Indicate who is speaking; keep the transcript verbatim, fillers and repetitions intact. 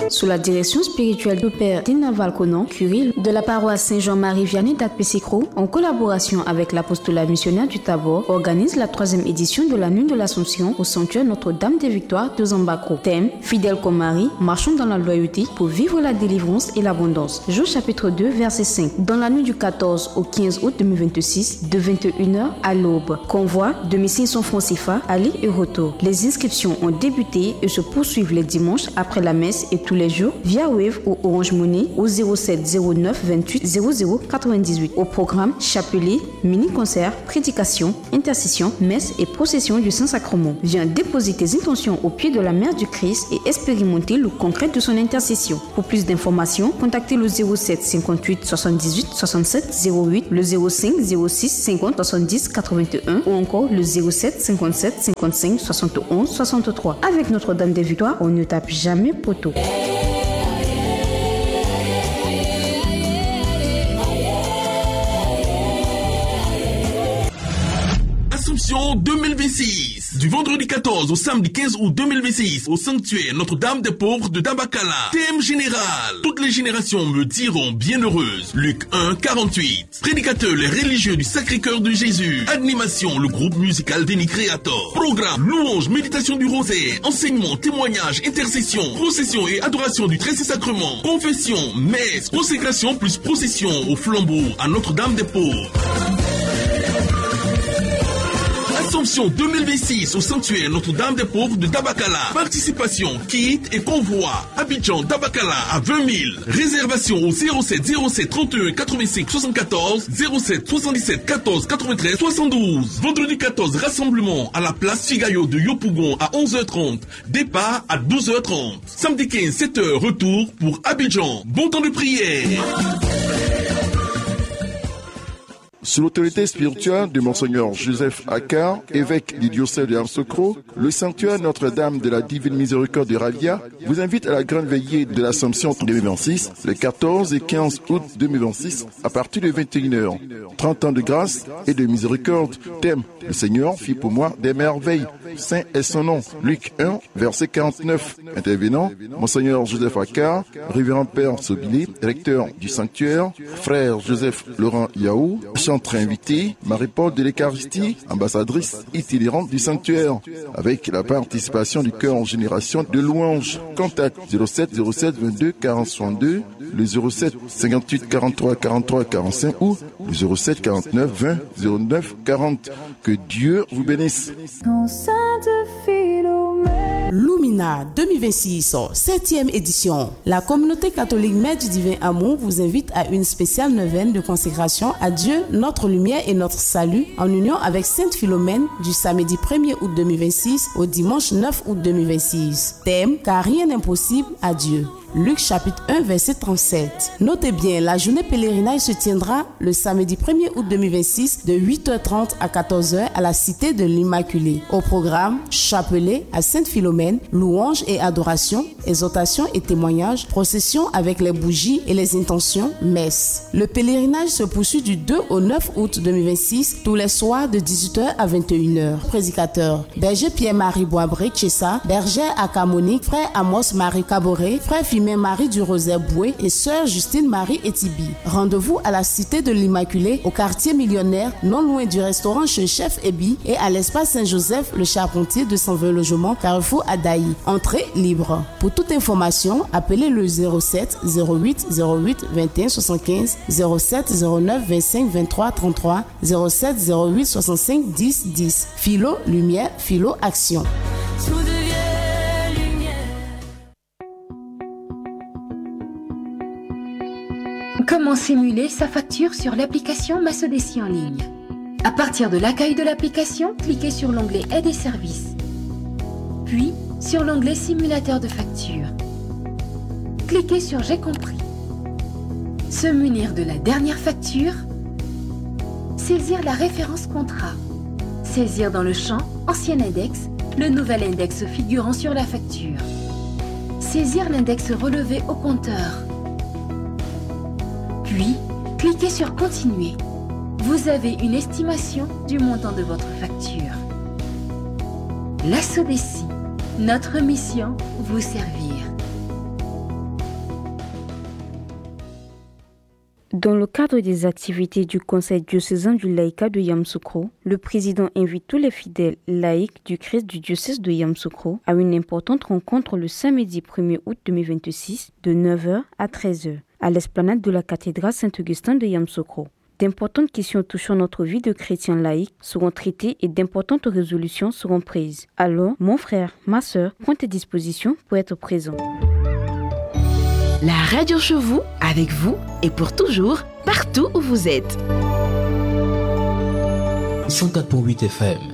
Speaker 1: sous la direction spirituelle du Père Dina Valconan, curé de la paroisse Saint-Jean-Marie Vianney d'Atpessicro, en collaboration avec l'apostolat missionnaire du Tabor, organise la troisième édition de la Nuit de l'Assomption au sanctuaire Notre-Dame des Victoires de Zambacro. Thème, fidèle comme Marie, marchons dans la loyauté pour vivre la délivrance et l'abondance. Jour chapitre deux, verset cinq. Dans la nuit du quatorze au quinze août deux mille vingt-six, de vingt et une heures à l'aube. Convoi, domicile San Francifa, aller et retour. Les inscriptions ont débuté et se poursuivent les dimanches après la messe et tous les jours via Wave ou Orange Money au zéro sept zéro neuf vingt-huit zéro zéro quatre-vingt-dix-huit. Au programme, chapelet, mini-concert, prédication, intercession, messe et procession du Saint-Sacrement. Viens déposer tes intentions au pied de la Mère du Christ et expérimenter le concret de son intercession. Pour plus d'informations, contactez le zéro sept cinquante-huit soixante-dix-huit soixante-sept zéro huit, le zéro cinq zéro six cinquante soixante-dix quatre-vingt-un ou encore le zéro sept cinquante-sept cinquante-cinq soixante-onze soixante-trois. Avec Notre-Dame des Victoires, on ne tape jamais poteau.
Speaker 2: Assomption deux mille vingt-six. Du vendredi quatorze au samedi quinze août deux mille vingt-six au sanctuaire Notre-Dame des Pauvres de Dabakala. Thème général. Toutes les générations me diront bienheureuse. Luc un, quarante-huit. Prédicateur, les religieux du Sacré-Cœur de Jésus. Animation, le groupe musical Denis Creator. Programme, louange, méditation du rosaire. Enseignement, témoignage, intercession, procession et adoration du Très-Saint-Sacrement. Confession, messe, consécration plus procession au flambeau à Notre-Dame des Pauvres. Assomption deux mille vingt-six au sanctuaire Notre-Dame des Pauvres de Dabakala. Participation, kit et convoi. Abidjan, Dabakala à vingt mille. Réservation au zéro sept zéro sept trente et un quatre-vingt-cinq soixante-quatorze, zéro sept soixante-dix-sept quatorze quatre-vingt-treize soixante-douze. Vendredi quatorze, rassemblement à la place Figayo de Yopougon à onze heures trente. Départ à douze heures trente. Samedi quinze, sept heures, retour pour Abidjan. Bon temps de prière.
Speaker 3: Sous l'autorité spirituelle de Monseigneur Joseph Akar, évêque du diocèse de Yamoussoukro, le sanctuaire Notre-Dame de la Divine Miséricorde de Ravia vous invite à la grande veillée de l'Assomption deux mille vingt-six, le quatorze et quinze août deux mille vingt-six, à partir de vingt et une heures. trente ans de grâce et de miséricorde. Thème, le Seigneur fit pour moi des merveilles. Saint est son nom. Luc un, verset quarante-neuf. Intervenant, Monseigneur Joseph Akar, révérend Père Sobilé, recteur du sanctuaire, frère Joseph Laurent Yaou, chantre invité, Marie-Paul de l'Eucharistie, ambassadrice itinérante du sanctuaire, avec la participation du chœur en génération de louanges. Contact zéro sept zéro sept vingt-deux quarante soixante-deux, le zéro sept cinquante-huit quarante-trois quarante-trois quarante-cinq ou le zéro sept quarante-neuf vingt zéro neuf quarante. Que Dieu vous bénisse.
Speaker 4: Lumina deux mille vingt-six, septième édition. La communauté catholique Mère du Divin Amour vous invite à une spéciale neuvaine de consécration à Dieu, notre lumière et notre salut, en union avec Sainte Philomène du samedi premier août deux mille vingt-six au dimanche neuf août deux mille vingt-six. Thème, car rien n'est impossible à Dieu. Luc chapitre un verset trente-sept. Notez bien, la journée pèlerinage se tiendra le samedi premier août deux mille vingt-six de huit heures trente à quatorze heures à la cité de l'Immaculée. Au programme, chapelet à Sainte Philomène, louange et adoration, exhortation et témoignage, procession avec les bougies et les intentions, messe. Le pèlerinage se poursuit du deux au neuf août deux mille vingt-six, tous les soirs de dix-huit heures à vingt et une heures. Prédicateur, berger Pierre-Marie Boisbré Tchessa, berger Akamonique, frère Amos Marie Caboret, frère Marie du Rosaire Boué et sœur Justine Marie Etibi. Rendez-vous à la cité de l'Immaculée, au quartier millionnaire, non loin du restaurant chez Chef Ebi et à l'espace Saint-Joseph, le charpentier de cent vingt logements, Carrefour Adaï. Entrée libre. Pour toute information, appelez le zéro sept zéro huit zéro huit vingt et un soixante-quinze, zéro sept zéro neuf vingt-cinq vingt-trois trente-trois, zéro sept zéro huit soixante-cinq dix dix. Philo, lumière, philo, action.
Speaker 5: Comment simuler sa facture sur l'application Masodeci en ligne? À partir de l'accueil de l'application, cliquez sur l'onglet Aide et services, puis sur l'onglet Simulateur de facture. Cliquez sur J'ai compris. Se munir de la dernière facture. Saisir la référence contrat. Saisir dans le champ Ancien index le nouvel index figurant sur la facture. Saisir l'index relevé au compteur. Puis, cliquez sur Continuer. Vous avez une estimation du montant de votre facture. La Sodeci, notre mission, vous servir.
Speaker 1: Dans le cadre des activités du Conseil diocésain du laïcat de Yamoussoukro, le président invite tous les fidèles laïcs du Christ du diocèse de Yamoussoukro à une importante rencontre le samedi premier août deux mille vingt-six de neuf heures à treize heures à l'esplanade de la cathédrale Saint-Augustin de Yamoussoukro. D'importantes questions touchant notre vie de chrétien laïque seront traitées et d'importantes résolutions seront prises. Alors, mon frère, ma sœur, prends tes dispositions pour être présent.
Speaker 6: La radio chez vous, avec vous et pour toujours, partout où vous êtes.
Speaker 7: cent quatre virgule huit F M,